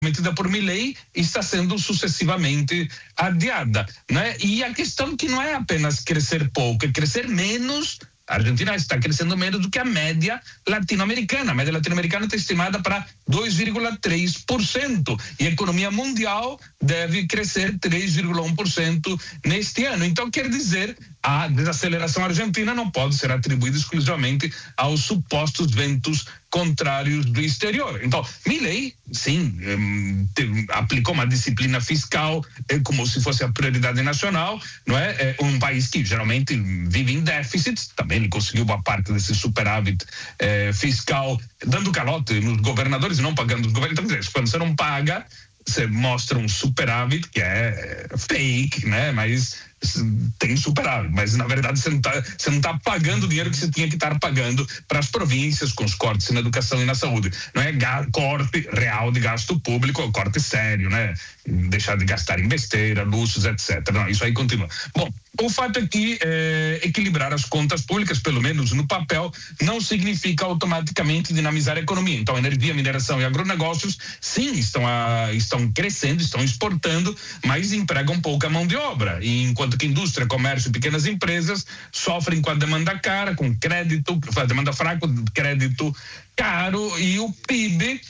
prometida por Milei está sendo sucessivamente adiada, né? E a questão que não é apenas crescer pouco, é crescer menos. A Argentina está crescendo menos do que a média latino-americana. A média latino-americana está estimada para 2,3%. E a economia mundial deve crescer 3,1% neste ano. Então, quer dizer, a desaceleração argentina não pode ser atribuída exclusivamente aos supostos ventos contrários do exterior. Então, Milei, sim, aplicou uma disciplina fiscal como se fosse a prioridade nacional, não é? Um país que geralmente vive em déficits, também ele conseguiu boa parte desse superávit fiscal, dando calote nos governadores e não pagando os governadores. Então, quando você não paga, você mostra um superávit que é fake, né? Mas tem superávit, mas na verdade você não tá pagando o dinheiro que você tinha que estar pagando para as províncias com os cortes na educação e na saúde. Não é corte real de gasto público, é corte sério, né? Deixar de gastar em besteira, luxos, etc. Não, isso aí continua. Bom, o fato é que equilibrar as contas públicas, pelo menos no papel, não significa automaticamente dinamizar a economia. Então, energia, mineração e agronegócios, sim, estão crescendo, estão exportando, mas empregam pouca mão de obra. E enquanto que indústria, comércio e pequenas empresas sofrem com a demanda cara, com crédito, a demanda fraca, crédito caro, e o PIB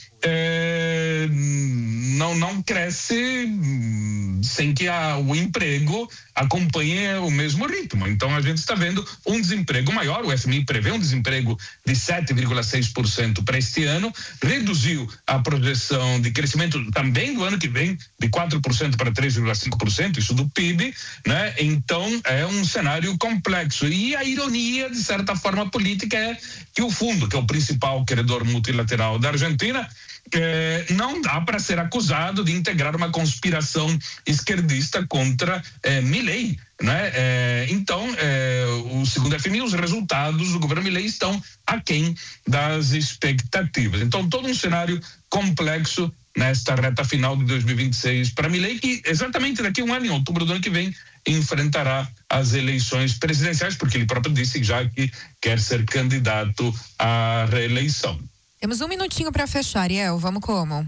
não cresce sem que o emprego acompanhe o mesmo ritmo. Então a gente está vendo um desemprego maior. O FMI prevê um desemprego de 7,6% para este ano, reduziu a projeção de crescimento também do ano que vem de 4% para 3,5%, isso do PIB, né? Então é um cenário complexo, e a ironia de certa forma política é que o fundo, que é o principal credor multilateral da Argentina, não dá para ser acusado de integrar uma conspiração esquerdista contra Milei, né? Então, o segundo FMI, os resultados do governo Milei estão aquém das expectativas. Então, todo um cenário complexo nesta reta final de 2026 para Milei, que exatamente daqui a um ano, em outubro do ano que vem, enfrentará as eleições presidenciais, porque ele próprio disse já que quer ser candidato à reeleição. Temos um minutinho para fechar, Ariel. Vamos como?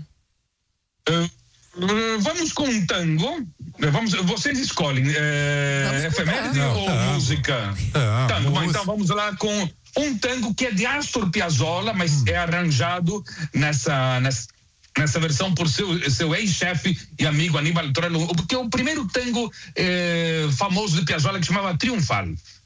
Vamos com um tango. Vocês escolhem efeméride ou música? Tango. Bom, então vamos lá com um tango que é de Astor Piazzolla, mas é arranjado nessa versão por seu ex-chefe e amigo Aníbal Troilo, porque o primeiro tango famoso de Piazzolla que chamava Triunfal.